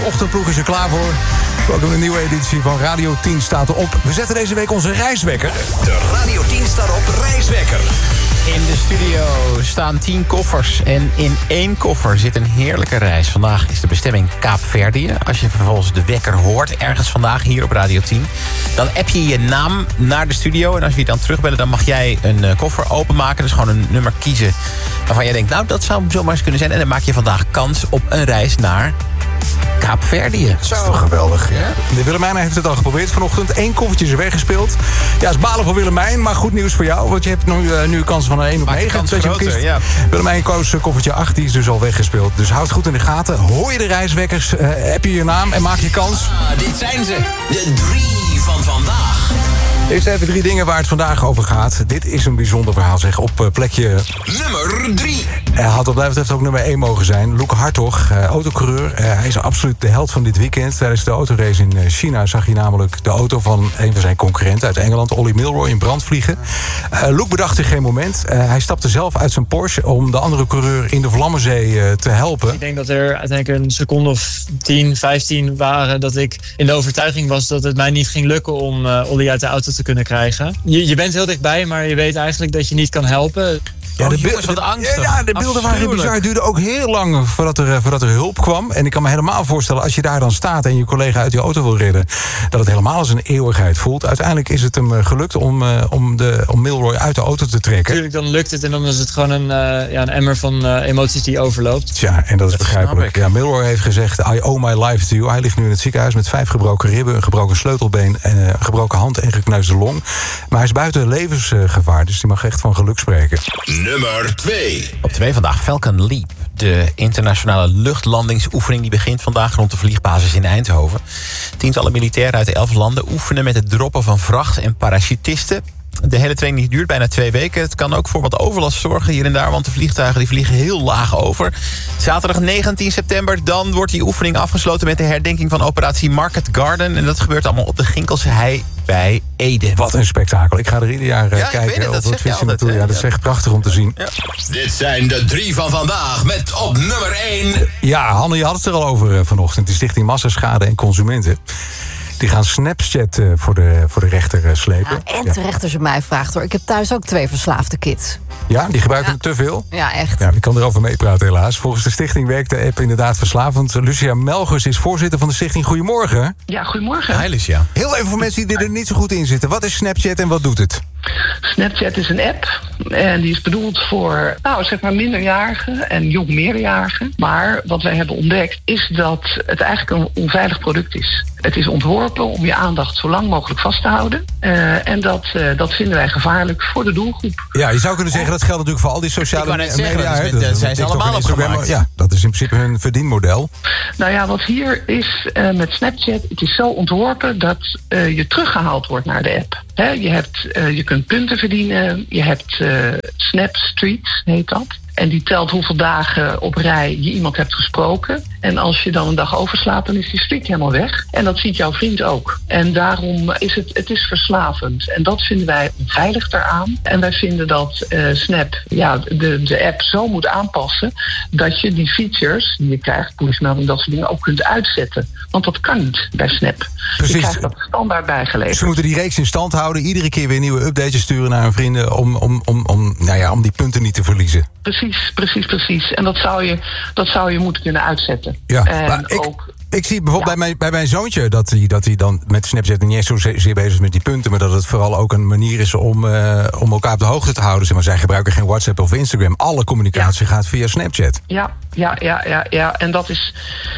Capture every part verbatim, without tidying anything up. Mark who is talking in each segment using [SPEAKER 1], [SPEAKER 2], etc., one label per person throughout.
[SPEAKER 1] Ochtendploeg is er klaar voor. Ook een nieuwe editie van Radio tien staat erop. We zetten deze week onze reiswekker.
[SPEAKER 2] De Radio tien staat op reiswekker.
[SPEAKER 3] In de studio staan tien koffers en in één koffer zit een heerlijke reis. Vandaag is de bestemming Kaapverdië. Als je vervolgens de wekker hoort, ergens vandaag hier op Radio tien... dan app je je naam naar de studio. En als we je dan terugbellen, dan mag jij een uh, koffer openmaken. Dus gewoon een nummer kiezen waarvan jij denkt, nou, dat zou zomaar eens kunnen zijn. En dan maak je vandaag kans op een reis naar Kaapverdië.
[SPEAKER 1] Dat is toch geweldig. Ja? De Willemijn heeft het al geprobeerd vanochtend. Eén koffertje is er weggespeeld. Ja, is balen voor Willemijn, maar goed nieuws voor jou. Want je hebt nu, uh, nu een kans van een één op negen. Dat je hem kiest. Ja. Willemijn koos koffertje acht, die is dus al weggespeeld. Dus houd goed in de gaten. Hoor je de reiswekkers, uh, heb je je naam en maak je kans.
[SPEAKER 2] Ah, dit zijn ze. De drie van vandaag.
[SPEAKER 1] Eerst even drie dingen waar het vandaag over gaat. Dit is een bijzonder verhaal, zeg. Op uh, plekje...
[SPEAKER 2] Nummer drie.
[SPEAKER 1] Hij had wat mij betreft ook nummer één mogen zijn. Luke Hartog, uh, autocoureur. Uh, hij is absoluut de held van dit weekend. Tijdens de autorace in China zag hij namelijk de auto van een van zijn concurrenten uit Engeland, Ollie Milroy, in brand vliegen. Uh, Luke bedacht zich geen moment. Uh, hij stapte zelf uit zijn Porsche om de andere coureur in de Vlammenzee uh, te helpen.
[SPEAKER 4] Ik denk dat er uiteindelijk een seconde of tien, vijftien waren dat ik in de overtuiging was dat het mij niet ging lukken om uh, Ollie uit de auto te kunnen krijgen. Je, je bent heel dichtbij, maar je weet eigenlijk dat je niet kan helpen.
[SPEAKER 1] Ja, de,
[SPEAKER 3] oh, jongens, wat angstig.
[SPEAKER 1] Ja, de beelden waren bizar. Het duurde ook heel lang voordat er, voordat er hulp kwam. En ik kan me helemaal voorstellen, als je daar dan staat en je collega uit je auto wil redden, dat het helemaal als een eeuwigheid voelt. Uiteindelijk is het hem gelukt om, uh, om, de, om Milroy uit de auto te trekken.
[SPEAKER 4] Natuurlijk, dan lukt het en dan is het gewoon een, uh, ja, een emmer van uh, emoties die overloopt.
[SPEAKER 1] Ja, en dat is dat begrijpelijk. Ja, Milroy heeft gezegd, I owe my life to you. Hij ligt nu in het ziekenhuis met vijf gebroken ribben, een gebroken sleutelbeen, en, uh, een gebroken hand en gekneusde long. Maar hij is buiten levensgevaar, dus die mag echt van geluk spreken.
[SPEAKER 2] Nummer twee.
[SPEAKER 3] Op twee vandaag Falcon Leap. De internationale luchtlandingsoefening die begint vandaag rond de vliegbasis in Eindhoven. Tientallen militairen uit elf landen oefenen met het droppen van vracht en parachutisten. De hele training duurt bijna twee weken. Het kan ook voor wat overlast zorgen hier en daar, want de vliegtuigen die vliegen heel laag over. Zaterdag negentien september, dan wordt die oefening afgesloten met de herdenking van operatie Market Garden. En dat gebeurt allemaal op de Ginkelse Hei bij Ede.
[SPEAKER 1] Wat een spektakel. Ik ga er ieder jaar uh,
[SPEAKER 3] ja,
[SPEAKER 1] kijken.
[SPEAKER 3] Het, dat
[SPEAKER 1] op
[SPEAKER 3] zeg altijd,
[SPEAKER 1] ja, dat is echt prachtig om te zien.
[SPEAKER 3] Ja.
[SPEAKER 2] Dit zijn de drie van vandaag met op nummer één.
[SPEAKER 1] Ja, Hanne, je had het er al over uh, vanochtend. De Stichting Massaschade en Consumenten. Die gaan Snapchat uh, voor, de, voor de rechter uh, slepen.
[SPEAKER 5] Ja, en terecht als je mij vraagt, hoor. Ik heb thuis ook twee verslaafde kids.
[SPEAKER 1] Ja, die gebruiken
[SPEAKER 5] ja.
[SPEAKER 1] het te veel?
[SPEAKER 5] Ja, echt.
[SPEAKER 1] Ja, ik kan erover meepraten helaas. Volgens de stichting werkt de app inderdaad verslavend. Lucia Melgers is voorzitter van de stichting. Goedemorgen.
[SPEAKER 6] Ja, goedemorgen.
[SPEAKER 3] Hi, Lucia.
[SPEAKER 1] Heel even voor mensen die er niet zo goed in zitten. Wat is Snapchat en wat doet het?
[SPEAKER 6] Snapchat is een app en die is bedoeld voor, nou, zeg maar minderjarigen en jong meerderjarigen. Maar wat wij hebben ontdekt is dat het eigenlijk een onveilig product is. Het is ontworpen om je aandacht zo lang mogelijk vast te houden. Uh, en dat, uh, dat vinden wij gevaarlijk voor de doelgroep.
[SPEAKER 1] Ja, je zou kunnen zeggen dat geldt natuurlijk voor al die sociale media.
[SPEAKER 3] Zeggen, dat, dat, dat zijn ze allemaal opgemaakt.
[SPEAKER 1] Ja, dat is in principe hun verdienmodel.
[SPEAKER 6] Nou ja, wat hier is uh, met Snapchat, het is zo ontworpen dat uh, je teruggehaald wordt naar de app. He, je, hebt, uh, je kunt punten verdienen, je hebt uh, Snap Streaks, heet dat. En die telt hoeveel dagen op rij je iemand hebt gesproken. En als je dan een dag overslaat, dan is die streak helemaal weg. En dat ziet jouw vriend ook. En daarom is het, het is verslavend. En dat vinden wij onveilig daaraan. En wij vinden dat uh, Snap ja, de, de app zo moet aanpassen dat je die features die je krijgt, politiemelding, dat soort dingen, ook kunt uitzetten. Want dat kan niet bij Snap.
[SPEAKER 1] Precies.
[SPEAKER 6] Je krijgt dat standaard bijgeleverd.
[SPEAKER 1] Ze moeten die reeks in stand houden, iedere keer weer nieuwe updates sturen naar hun vrienden om, om, om, om, nou ja, om die punten niet te verliezen.
[SPEAKER 6] Precies, precies, precies. En dat zou je, dat zou je moeten kunnen uitzetten.
[SPEAKER 1] Ja,
[SPEAKER 6] en
[SPEAKER 1] maar ik,
[SPEAKER 6] ook,
[SPEAKER 1] ik zie bijvoorbeeld
[SPEAKER 6] ja.
[SPEAKER 1] bij, mijn, bij mijn zoontje dat hij, dat hij dan met Snapchat niet eens zozeer bezig is met die punten, maar dat het vooral ook een manier is om, uh, om elkaar op de hoogte te houden. Zeg maar, zij gebruiken geen WhatsApp of Instagram. Alle communicatie ja. gaat via Snapchat.
[SPEAKER 6] Ja, ja, ja, ja, ja. En dat is...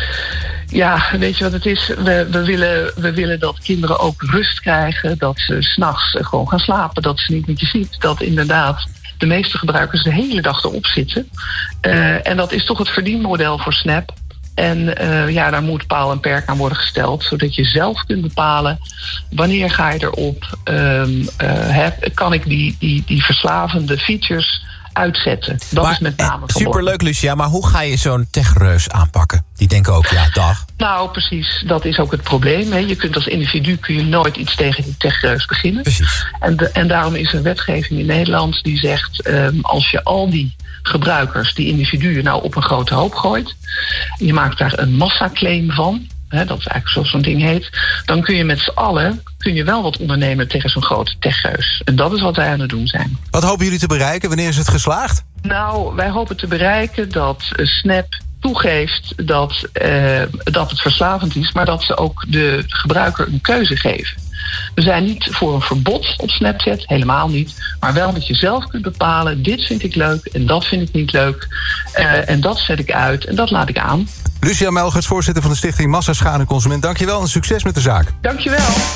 [SPEAKER 6] Ja, weet je wat het is? We, we, willen, we willen dat kinderen ook rust krijgen. Dat ze 's nachts gewoon gaan slapen. Dat ze niet met je ziet. Dat inderdaad de meeste gebruikers de hele dag erop zitten. Uh, en dat is toch het verdienmodel voor Snap. En uh, ja, daar moet paal en perk aan worden gesteld. Zodat je zelf kunt bepalen wanneer ga je erop. Um, uh, heb, kan ik die, die, die verslavende features uitzetten. Dat
[SPEAKER 3] maar,
[SPEAKER 6] is met name
[SPEAKER 3] superleuk, Lucia, maar hoe ga je zo'n techreus aanpakken? Die denken ook, ja, dag.
[SPEAKER 6] Nou, precies. Dat is ook het probleem. Hè. Je kunt als individu kun je nooit iets tegen die techreus beginnen.
[SPEAKER 3] Precies.
[SPEAKER 6] En, de, en daarom is er wetgeving in Nederland die zegt, um, als je al die gebruikers, die individuen, nou op een grote hoop gooit, je maakt daar een massaclaim van, hè, dat is eigenlijk zoals zo'n ding heet, dan kun je met z'n allen kun je wel wat ondernemen tegen zo'n grote techreus. En dat is wat wij aan het doen zijn.
[SPEAKER 1] Wat hopen jullie te bereiken? Wanneer is het geslaagd?
[SPEAKER 6] Nou, wij hopen te bereiken dat uh, Snap toegeeft dat, uh, dat het verslavend is, maar dat ze ook de gebruiker een keuze geven. We zijn niet voor een verbod op Snapchat, helemaal niet. Maar wel dat je zelf kunt bepalen, dit vind ik leuk en dat vind ik niet leuk. Uh, en dat zet ik uit en dat laat ik aan.
[SPEAKER 1] Lucia Melgerts, voorzitter van de stichting Massaschade Consument. Dankjewel en succes met de zaak.
[SPEAKER 6] Dankjewel.